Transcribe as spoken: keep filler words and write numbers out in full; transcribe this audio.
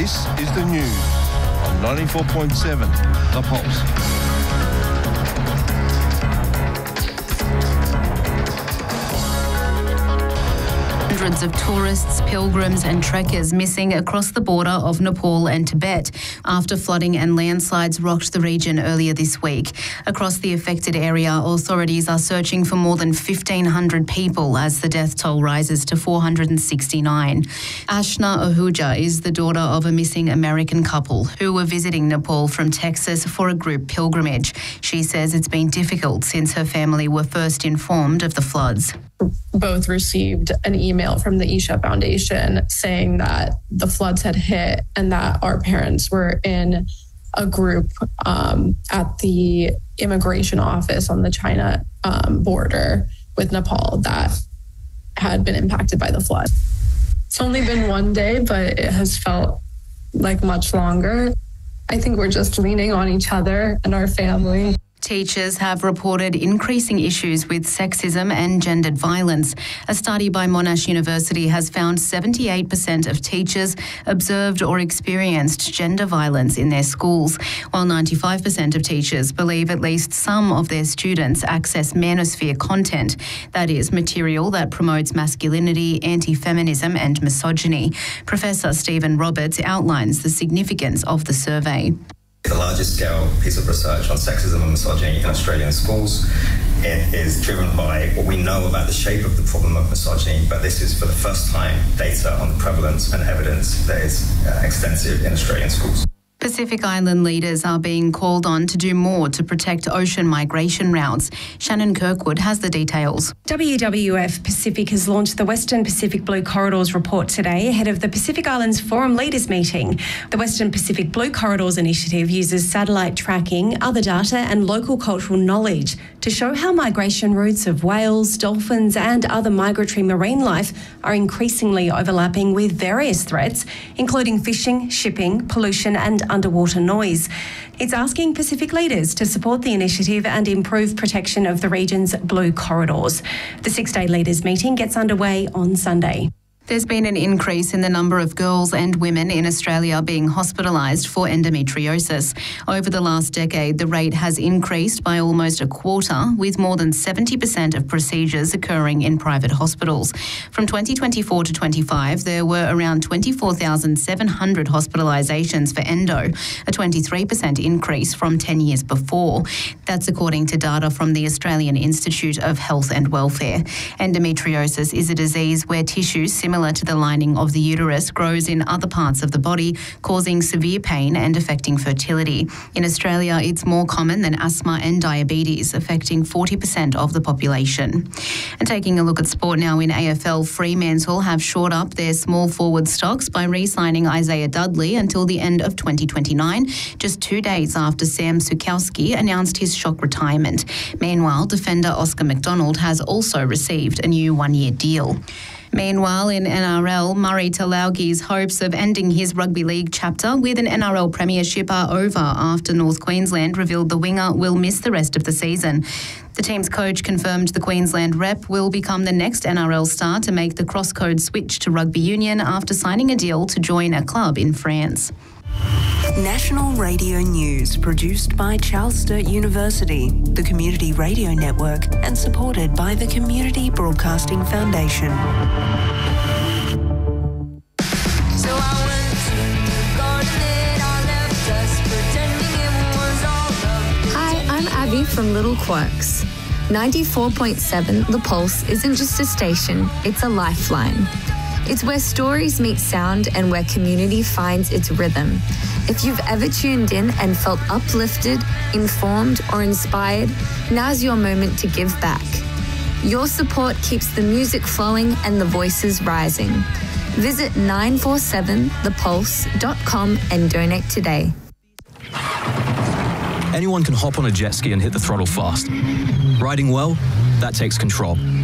This is the news on ninety-four point seven The Pulse. Hundreds of tourists, pilgrims and trekkers missing across the border of Nepal and Tibet after flooding and landslides rocked the region earlier this week. Across the affected area, authorities are searching for more than fifteen hundred people as the death toll rises to four hundred sixty-nine. Ashna Ahuja is the daughter of a missing American couple who were visiting Nepal from Texas for a group pilgrimage. She says it's been difficult since her family were first informed of the floods. Both received an email from the Isha Foundation saying that the floods had hit and that our parents were in a group um, at the immigration office on the China um, border with Nepal that had been impacted by the flood. It's only been one day, but it has felt like much longer. I think we're just leaning on each other and our family. Teachers have reported increasing issues with sexism and gendered violence. A study by Monash University has found seventy-eight percent of teachers observed or experienced gender violence in their schools, while ninety-five percent of teachers believe at least some of their students access manosphere content, that is, material that promotes masculinity, anti-feminism and misogyny. Professor Stephen Roberts outlines the significance of the survey. The largest scale piece of research on sexism and misogyny in Australian schools. It is driven by what we know about the shape of the problem of misogyny, but this is for the first time data on the prevalence and evidence that is uh, extensive in Australian schools. Pacific Island leaders are being called on to do more to protect ocean migration routes. Shannon Kirkwood has the details. W W F Pacific has launched the Western Pacific Blue Corridors report today ahead of the Pacific Islands Forum Leaders meeting. The Western Pacific Blue Corridors initiative uses satellite tracking, other data and local cultural knowledge to show how migration routes of whales, dolphins and other migratory marine life are increasingly overlapping with various threats, including fishing, shipping, pollution and underwater noise. It's asking Pacific leaders to support the initiative and improve protection of the region's blue corridors. The six-day leaders meeting gets underway on Sunday. There's been an increase in the number of girls and women in Australia being hospitalised for endometriosis. Over the last decade, the rate has increased by almost a quarter, with more than seventy percent of procedures occurring in private hospitals. From twenty twenty-four to twenty-five, there were around twenty-four thousand seven hundred hospitalisations for endo, a twenty-three percent increase from ten years before. That's according to data from the Australian Institute of Health and Welfare. Endometriosis is a disease where tissue similar Similar to the lining of the uterus grows in other parts of the body, causing severe pain and affecting fertility. In Australia, it's more common than asthma and diabetes, affecting forty percent of the population. And taking a look at sport now in A F L, Fremantle have shored up their small forward stocks by re-signing Isaiah Dudley until the end of twenty twenty-nine, just two days after Sam Sukowski announced his shock retirement. Meanwhile, defender Oscar McDonald has also received a new one-year deal. Meanwhile, in N R L, Murray Talaugi's hopes of ending his rugby league chapter with an N R L premiership are over after North Queensland revealed the winger will miss the rest of the season. The team's coach confirmed the Queensland rep will become the next N R L star to make the cross-code switch to rugby union after signing a deal to join a club in France. National Radio News, produced by Charles Sturt University, the Community Radio Network, and supported by the Community Broadcasting Foundation. So I went to the garden and I left us pretending it was all love. Hi, I'm Abby from Little Quirks. ninety-four point seven The Pulse isn't just a station, it's a lifeline. It's where stories meet sound and where community finds its rhythm. If you've ever tuned in and felt uplifted, informed, or inspired, now's your moment to give back. Your support keeps the music flowing and the voices rising. Visit nine four seven the pulse dot com and donate today. Anyone can hop on a jet ski and hit the throttle fast. Riding well, that takes control.